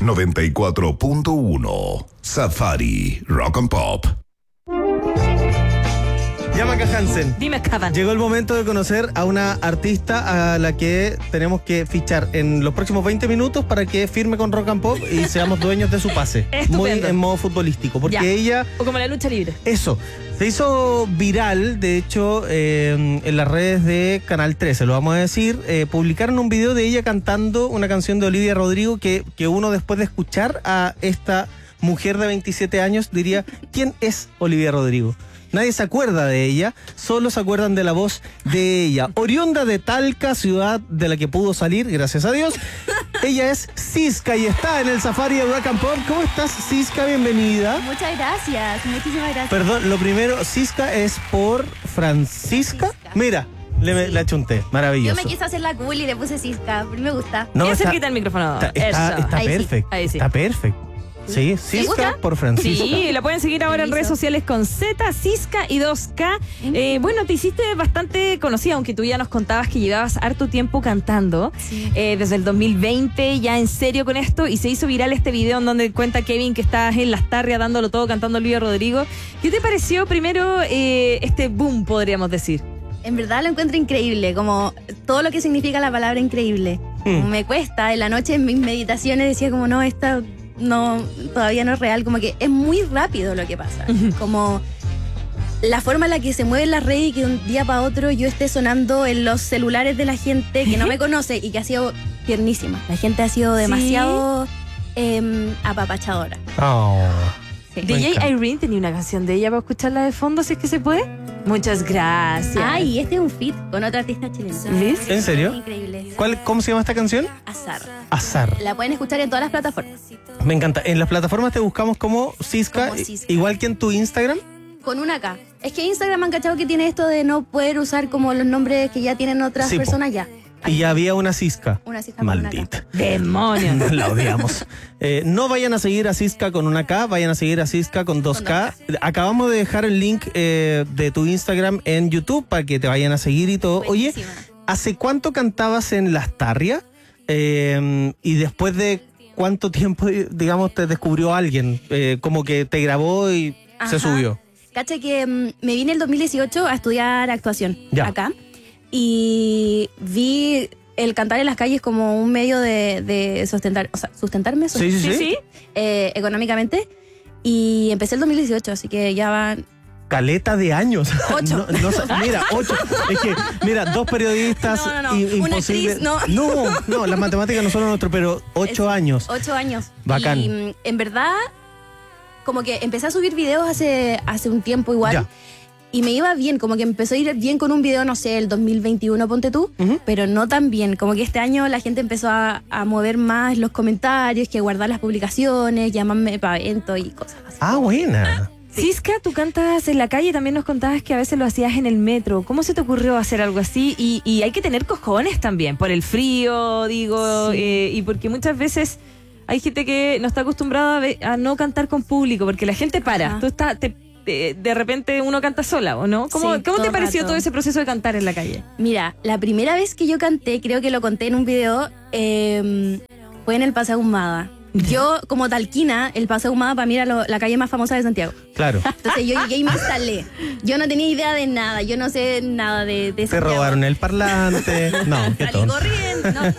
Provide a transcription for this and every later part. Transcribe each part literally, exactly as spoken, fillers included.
noventa y cuatro punto uno. Safari Rock and Pop. Ya, Maca Hansen. Dime, Cavan. Llegó el momento de conocer a una artista a la que tenemos que fichar en los próximos veinte minutos para que firme con Rock and Pop y seamos dueños de su pase. Muy en modo futbolístico. Porque ya. ella... O como la lucha libre. Eso. Se hizo viral, de hecho, eh, en las redes de Canal trece, lo vamos a decir. Eh, publicaron un video de ella cantando una canción de Olivia Rodrigo que, que uno, después de escuchar a esta mujer de veintisiete años, diría, ¿quién es Olivia Rodrigo? Nadie se acuerda de ella, solo se acuerdan de la voz de ella. Oriunda de Talca, ciudad de la que pudo salir, gracias a Dios. Ella es Sisca y está en el Safari de Rock and Pop. ¿Cómo estás, Sisca? Bienvenida. Muchas gracias, muchísimas gracias. Perdón, lo primero, Sisca es por Francisca. Sisca. Mira, le, la chunté, maravilloso. Yo me quise hacer la cool y le puse Sisca, pero me gusta. No, ¿Quién se está, quita el micrófono? está, está, Eso. está Ahí sí. perfecto, Ahí sí. está perfecto. Sí, Sisca gusta? por Francisca. Sí, la pueden seguir ahora en redes sociales con Z, Sisca y dos K. Eh, bueno, te hiciste bastante conocida, aunque tú ya nos contabas que llevabas harto tiempo cantando. Sí. Eh, desde el dos mil veinte, ya en serio con esto, y se hizo viral este video en donde cuenta Kevin que estás en Las Tarrias dándolo todo cantando Olivia Rodrigo. ¿Qué te pareció primero eh, este boom, podríamos decir? En verdad lo encuentro increíble, como todo lo que significa la palabra increíble. Hmm. Me cuesta, en la noche en mis meditaciones decía como no, esta no, todavía no es real, como que es muy rápido lo que pasa. Como la forma en la que se mueven las redes y que un día para otro yo esté sonando en los celulares de la gente que no me conoce y que ha sido tiernísima. La gente ha sido demasiado eh, apapachadora. Oh. Sí. D J encanta. Irene tenía una canción de ella para escucharla de fondo, si es que se puede. Muchas gracias. Ah, y este es un feat con otra artista chilena. ¿Ves? ¿En serio? Increíble. ¿Cuál, ¿Cómo se llama esta canción? Azar. Azar. La pueden escuchar en todas las plataformas. Me encanta. En las plataformas te buscamos como Sisca, Como Sisca. igual que en tu Instagram. Con una K. Es que Instagram han cachado que tiene esto de no poder usar como los nombres que ya tienen otras Sí, po. personas ya. Y ya había una Sisca. Una Sisca con una Maldita. Demonios. La odiamos. Eh, no vayan a seguir a Sisca con una K, vayan a seguir a Sisca con dos K. Acabamos de dejar el link eh, de tu Instagram en YouTube para que te vayan a seguir y todo. Oye, Buenísima. ¿hace cuánto cantabas en Las Tarrias? Eh, y después de cuánto tiempo, digamos, te descubrió alguien, eh, como que te grabó y se Ajá. subió. Caché que mm, me vine el dos mil dieciocho a estudiar actuación Ya. acá. Y vi el cantar en las calles como un medio de, de sustentar, o sea, sustentarme Sí, sí, sí. Sí, sí. eh, económicamente. Y empecé el dos mil dieciocho, así que ya van Caleta de años. Ocho. No, no sa- mira, ocho. Es que, mira, dos periodistas. No, no, no. i- Una imposible- actriz, no. No, no, las matemáticas no son lo nuestro, pero ocho Es- años. ocho años. Bacán. Y mm, en verdad, como que empecé a subir videos hace, hace un tiempo igual. Ya. Y me iba bien, como que empezó a ir bien con un video, no sé, el dos mil veintiuno, ponte tú, Ujú. pero no tan bien. Como que este año la gente empezó a, a mover más los comentarios, que guardar las publicaciones, llamarme para eventos y cosas así. Ah, buena. Sisca, tú cantas en la calle, también nos contabas que a veces lo hacías en el metro. ¿Cómo se te ocurrió hacer algo así? Y, y hay que tener cojones también, por el frío, digo, Sí. eh, y porque muchas veces hay gente que no está acostumbrada a, ve- a no cantar con público, porque la gente para. Ajá. Tú estás, te- te- de repente uno canta sola, ¿o no? ¿Cómo, Sí, ¿cómo todo te el pareció rato. todo ese proceso de cantar en la calle? Mira, la primera vez que yo canté, creo que lo conté en un video, eh, fue en el Paseo Ahumada. Yo, como talquina, el Paseo Ahumada para mí era lo- la calle más famosa de Santiago. Claro. Entonces yo llegué y me instalé. Yo no tenía idea de nada, yo no sé nada de, de Te Santiago. robaron el parlante. No, qué Salí tonto. corriendo, ¿no?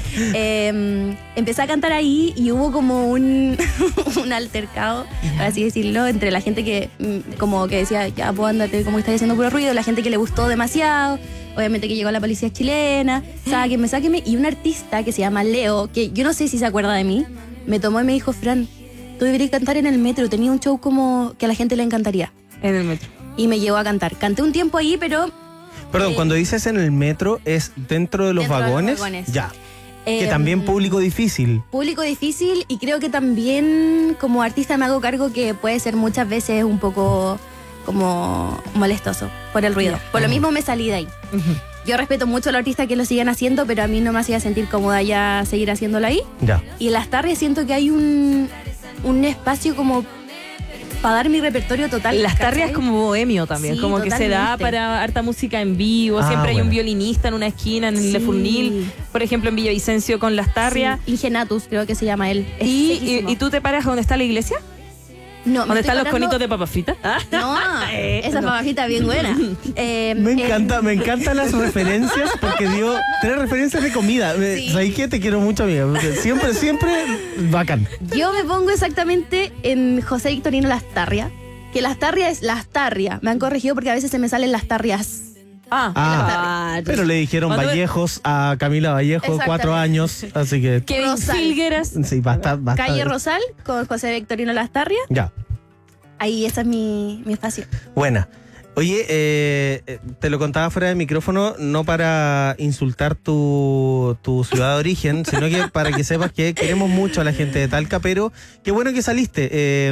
Eh, empecé a cantar ahí y hubo como un, un altercado, por así decirlo, entre la gente que mm, como que decía, ya pues ándate, como estás haciendo puro ruido, la gente que le gustó demasiado, obviamente que llegó la policía chilena, sáquenme, sáquenme, y un artista que se llama Leo, que yo no sé si se acuerda de mí, me tomó y me dijo, Fran, tú deberías cantar en el metro, tenía un show como que a la gente le encantaría. En el metro. Y me llevó a cantar. Canté un tiempo ahí, pero... Perdón, Eh, cuando dices en el metro, ¿es dentro de los Dentro de los vagones? vagones. Ya. Que eh, también público difícil. Público difícil, y creo que también como artista me hago cargo que puede ser muchas veces un poco como molestoso por el ruido. Por lo mismo me salí de ahí. Yo respeto mucho a los artistas que lo siguen haciendo, pero a mí no me hacía sentir cómoda ya seguir haciéndolo ahí. Ya. Y en las tardes siento que hay un, un espacio como para dar mi repertorio total. Las ¿cachai? tarrias como bohemio también, Sí, como que se da totalmente. para harta música en vivo, Ah, siempre hay bueno. un violinista en una esquina, en el Sí. Lefurnil, por ejemplo en Villavicencio con las tarrias. Sí, Ingenatus, creo que se llama él. Es Y, y, sequísimo. y tú te paras donde está la iglesia, No, me donde estoy están los parando- conitos de papas fritas. Ah. No, Eh, esa no. papajita bien buena. Eh, Me en- encanta, me encantan las referencias porque dio tres referencias de comida. Me- Sí. ¿Sabes qué? Te quiero mucho, amiga. Porque Siempre, siempre bacán. Yo me pongo exactamente en José Victorino Lastarria. Que Lastarria es Lastarria. Me han corregido porque a veces se me salen las tarrias. Ah, Ah, pero le dijeron Cuando- Vallejos a Camila Vallejo, Exactamente. cuatro años. Así que Kevin Rosal. Filgueras. sí, basta, basta. Calle de- Rosal con José Victorino Lastarria. Ya. Ahí ese es mi, mi espacio. Buena. Oye, eh, eh, te lo contaba fuera de micrófono, no para insultar tu, tu ciudad de origen, sino que para que sepas que queremos mucho a la gente de Talca, pero qué bueno que saliste. Eh,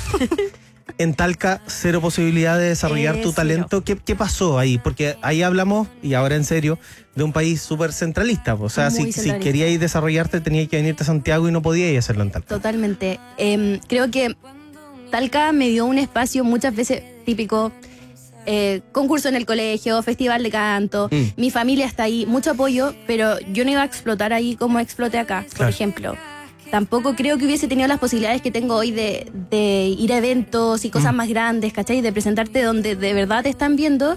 en Talca, cero posibilidad de desarrollar Eh, tu cero. talento. ¿Qué, ¿Qué pasó ahí? Porque ahí hablamos, y ahora en serio, de un país súper centralista. O sea, Muy si, si centralista. queríais desarrollarte, teníais que venirte a Santiago y no podíais hacerlo en Talca. Totalmente. Em, creo que Talca me dio un espacio muchas veces típico. eh, concurso en el colegio, festival de canto, Mm. mi familia está ahí, mucho apoyo, pero yo no iba a explotar ahí como exploté acá, por Claro. ejemplo. Tampoco creo que hubiese tenido las posibilidades que tengo hoy de, de ir a eventos y cosas Mm. más grandes, ¿cachai? De presentarte donde de verdad te están viendo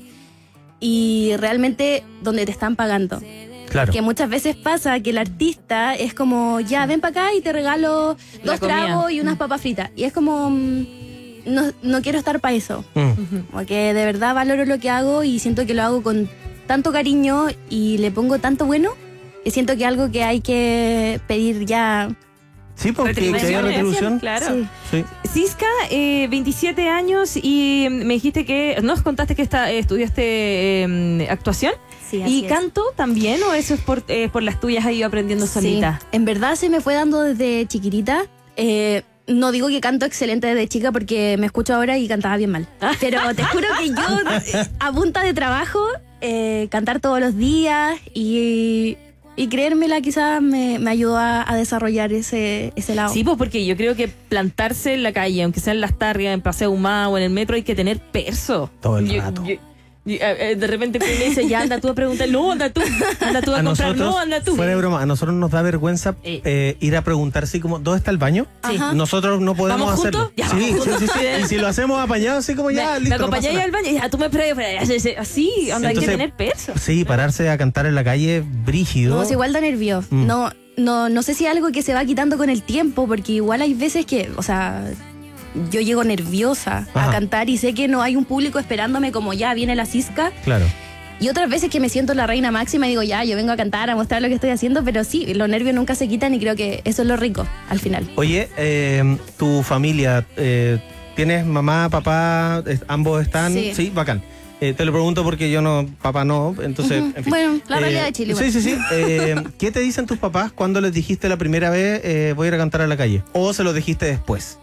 y realmente donde te están pagando. Claro. Que muchas veces pasa que el artista es como, ya, ven para acá y te regalo La dos comida. tragos y unas papas fritas. Y es como, mm, no, no quiero estar para eso. Mm. Porque de verdad valoro lo que hago y siento que lo hago con tanto cariño y le pongo tanto bueno que siento que es algo que hay que pedir ya. Sí, porque que haya Retribución, retribución. Claro. Sí. Sí. Cisca, eh, veintisiete años y me dijiste que, nos contaste que está, eh, estudiaste eh, actuación Sí, así y es. canto también, o eso es por, eh, por las tuyas, has ido aprendiendo solita. Sí, en verdad se me fue dando desde chiquitita. Eh, no digo que canto excelente desde chica porque me escucho ahora y cantaba bien mal. Pero te juro que yo, eh, a punta de trabajo, eh, cantar todos los días y, y creérmela quizás me, me ayudó a, a desarrollar ese, ese lado. Sí, pues porque yo creo que plantarse en la calle, aunque sea en las tarrias, en Paseo Humá o en el metro, hay que tener perso. Todo el Yo- rato. yo- yo- eh, eh, de repente me dice, ya anda tú a preguntar, no, anda tú, anda tú a, A comprar, nosotros, no, anda tú. fuera de broma, a nosotros nos da vergüenza Eh. eh, ir a preguntar así como, ¿dónde está el baño? Sí. Ajá. Nosotros no podemos ¿Vamos hacerlo. juntos? Ya, sí, vamos sí, juntos. sí, sí. Y si lo hacemos apañado así como ya, me, listo. me no acompañáis pasa al baño y ya, tú me pruebas, así, onda, hay que Entonces, tener perso. nada. Sí, pararse a cantar en la calle brígido. No, es igual da nervio. Mm. No, no, no sé si es algo que se va quitando con el tiempo, porque igual hay veces que, o sea, yo llego nerviosa Ajá. a cantar y sé que no hay un público esperándome como ya viene la cisca. Claro. Y otras veces que me siento la reina máxima y digo, ya, yo vengo a cantar, a mostrar lo que estoy haciendo, pero sí, los nervios nunca se quitan y creo que eso es lo rico al final. Oye, eh, tu familia, eh, ¿tienes mamá, papá? eh, ¿Ambos están? Sí. bacán. Eh, te lo pregunto porque yo no, papá no, entonces, Ujú. en fin. Bueno, la Eh, realidad de Chile. Sí, sí, sí. Eh, ¿Qué te dicen tus papás cuando les dijiste la primera vez eh, voy a ir a cantar a la calle? ¿O se lo dijiste después?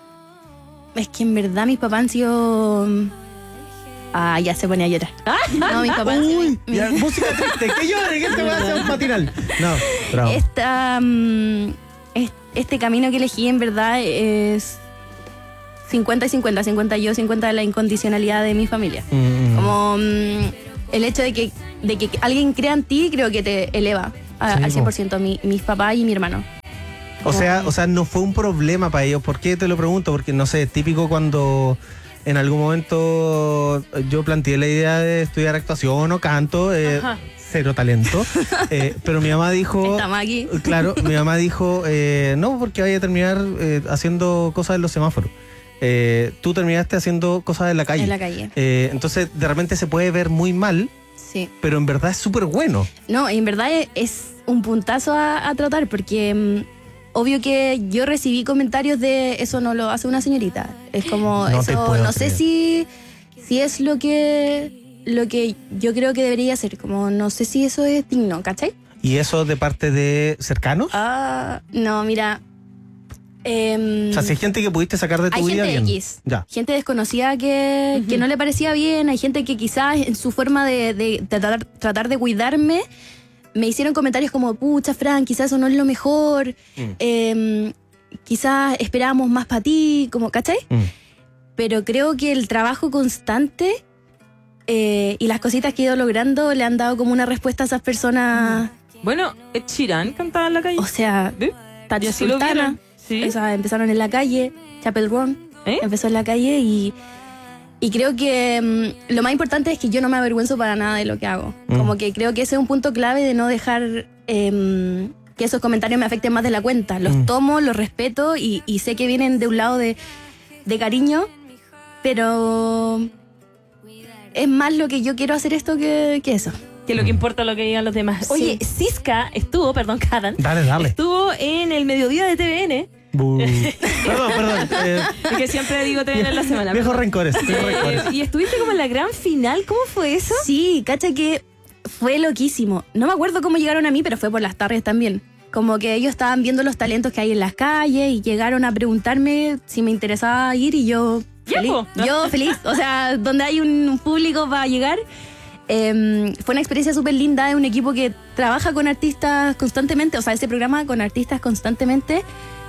Es que en verdad mis papás han sido... Ah, ya se ponía a llorar. No, mis papás... Uy, mi- ya, música triste. ¿Qué llore? ¿Qué te va a hacer un matinal? No, bravo. Esta, mm, es- este camino que elegí en verdad es cincuenta y cincuenta, cincuenta yo, cincuenta la incondicionalidad de mi familia. Mm, mm. Como mm, el hecho de que, de que alguien crea en ti creo que te eleva a- Sí, al po. cien por ciento, mi, mis papás y mi hermano. O sea, o sea, no fue un problema para ellos. ¿Por qué te lo pregunto? Porque, no sé, es típico cuando en algún momento yo planteé la idea de estudiar actuación o canto, eh, Ajá. cero talento, eh, pero mi mamá dijo... Estamos aquí. Claro, mi mamá dijo, eh, no, porque vaya a terminar eh, haciendo cosas en los semáforos. Eh, tú terminaste haciendo cosas en la calle. En la calle. Eh, entonces, de repente se puede ver muy mal, Sí. pero en verdad es súper bueno. No, en verdad es, es un puntazo a, a tratar porque mm, obvio que yo recibí comentarios de eso no lo hace una señorita. Es como No te eso, puedo no sé creer. si, si es lo que, lo que yo creo que debería ser. Como no sé si eso es digno, ¿cachai? ¿Y eso de parte de cercanos? Ah, no, mira. em, O sea, si hay gente que pudiste sacar de tu hay vida, gente bien. X, Ya. gente desconocida que, que no le parecía bien, hay gente que quizás en su forma de, de- de tratar, tratar de cuidarme me hicieron comentarios como, pucha, Fran, quizás eso no es lo mejor, Mm. em, quizás esperábamos más para ti, como, ¿cachai? Mm. pero creo que el trabajo constante eh, y las cositas que he ido logrando le han dado como una respuesta a esas personas. Bueno, Ed Sheeran cantaba en la calle. O sea, ¿Eh? Tati Y así lo Sultana, vieron. Sí. esas empezaron en la calle, Chapel Roan ¿Eh? empezó en la calle y, y creo que mm, lo más importante es que yo no me avergüenzo para nada de lo que hago. Mm. Como que creo que ese es un punto clave de no dejar em, que esos comentarios me afecten más de la cuenta. Los Mm. tomo, los respeto y, y sé que vienen de un lado de, de cariño, pero es más lo que yo quiero hacer esto que, que eso. Que lo que importa es lo que digan los demás. Sí. Oye, Siska estuvo, perdón, Kadan. Dale, dale. Estuvo en el mediodía de T V N. Bu. Perdón, perdón. eh, Es que siempre digo T V N en la semana. viejos perdón. rencores, viejos Eh, rencores. y estuviste como en la gran final. ¿Cómo fue eso? Sí, cacha que fue loquísimo. No me acuerdo cómo llegaron a mí, pero fue por las tardes también. Como que ellos estaban viendo los talentos que hay en las calles y llegaron a preguntarme si me interesaba ir y yo Ya, feliz. po. Yo feliz. O sea, donde hay un público para llegar. Eh, fue una experiencia súper linda. Es un equipo que trabaja con artistas constantemente. O sea, ese programa con artistas constantemente.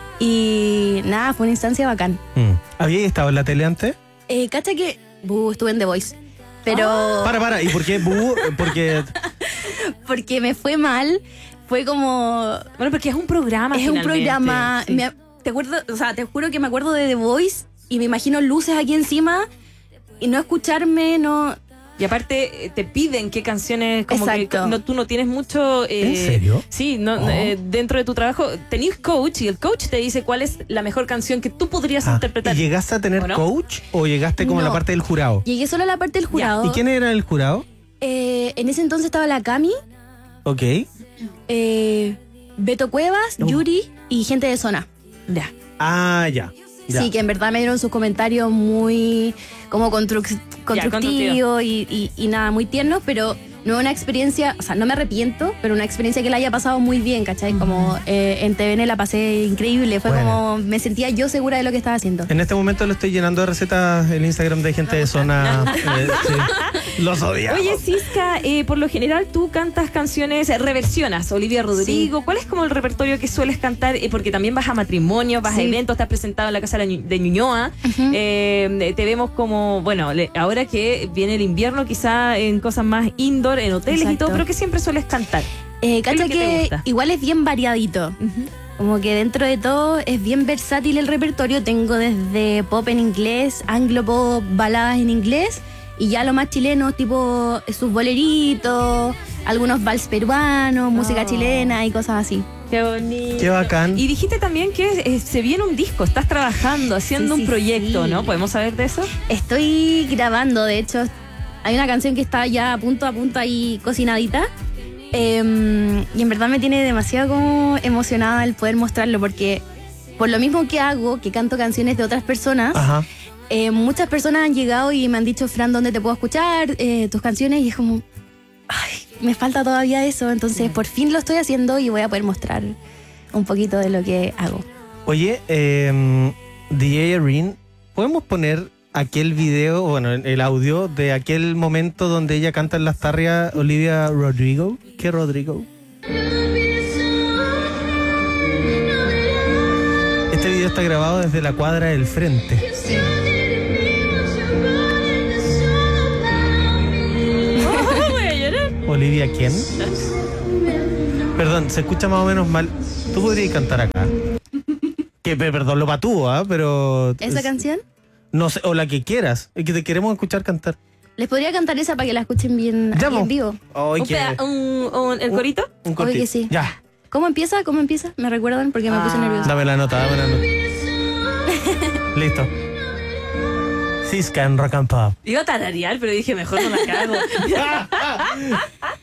Y nada, fue una instancia bacán. Mm. ¿Había estado en la tele antes? Eh, cacha que buh, estuve en The Voice. Pero Para, para. ¿Y por qué? Bu? Porque porque me fue mal. Fue como... Bueno, porque es un programa. Es un finalmente. programa. Sí. me- te acuerdo, o sea, te juro que me acuerdo de The Voice y me imagino luces aquí encima y no escucharme, no. Y aparte eh, te piden qué canciones, como Exacto. que no, tú no tienes mucho... eh, ¿En serio? Sí, no, Oh. eh, dentro de tu trabajo tenés coach y el coach te dice cuál es la mejor canción que tú podrías Ah, interpretar. ¿y llegaste a tener ¿O no? coach o llegaste como a la No. parte del jurado? Llegué solo a la parte del jurado. ¿Y quién era el jurado? Eh, en ese entonces estaba la Cami, Ok. eh, Beto Cuevas, Oh. Yuri y gente de zona. Ya. Ah, ya. ya. Sí, que en verdad me dieron sus comentarios muy como construc- constructivos y, y- y nada, muy tiernos, pero no es una experiencia, o sea, no me arrepiento, pero una experiencia que la haya pasado muy bien, ¿cachai? Como eh, en T V N la pasé increíble, fue Bueno. como, me sentía yo segura de lo que estaba haciendo. En este momento lo estoy llenando de recetas el Instagram de gente de zona. eh, sí. Los odiamos. Oye, Siska, eh, por lo general tú cantas canciones, eh, reversionas, Olivia Rodrigo. ¿Cuál es como el repertorio que sueles cantar? Eh, porque también vas a matrimonios, vas a Sí. eventos, te has presentado en la Casa de Ñu- de Ñuñoa. Ujú. Eh, te vemos como, bueno, le- ahora que viene el invierno, quizá en cosas más indoor, en hoteles y Exacto. todo, pero que siempre sueles cantar. Eh, ¿Qué es lo cacha que te que gusta? igual es bien variadito. Como que dentro de todo es bien versátil el repertorio. Tengo desde pop en inglés, anglo pop, baladas en inglés y ya lo más chileno, tipo sus boleritos, algunos vals peruanos, música Oh. chilena y cosas así. Qué bonito. Qué bacán. Y dijiste también que eh, se viene un disco, estás trabajando, haciendo Sí, un sí, proyecto, sí. ¿no? ¿Podemos saber de eso? Estoy grabando, de hecho, hay una canción que está ya a punto a punto ahí cocinadita. Eh, y en verdad me tiene demasiado como emocionada el poder mostrarlo porque por lo mismo que hago, que canto canciones de otras personas, Ajá. eh, muchas personas han llegado y me han dicho, Fran, ¿dónde te puedo escuchar eh, tus canciones? Y es como, ay, me falta todavía eso. Entonces, por fin lo estoy haciendo y voy a poder mostrar un poquito de lo que hago. Oye, eh, D J Irene, ¿podemos poner aquel video, bueno, el audio de aquel momento donde ella canta en las tarrias Olivia Rodrigo? ¿Qué Rodrigo? Este video está grabado desde la cuadra del frente. Voy a llorar. ¿Olivia quién? Perdón, se escucha más o menos mal. ¿Tú podrías cantar acá? Que, pe- perdón, lo patúo, ¿ah? Pero... ¿Esa es- canción? No sé, o la que quieras. Es que te queremos escuchar cantar. Les podría cantar esa para que la escuchen bien Ya, aquí po. en vivo. Ay, Un que- peda- un- un- ¿El un- corito? Un Obvio cortito. que sí. Ya. ¿Cómo empieza? ¿Cómo empieza? ¿Me recuerdan? Porque me puse Ah. nerviosa. Dame la nota, dame la nota. Listo. Siska en Rock and Pop. Iba a tararear, pero dije, mejor no la cago.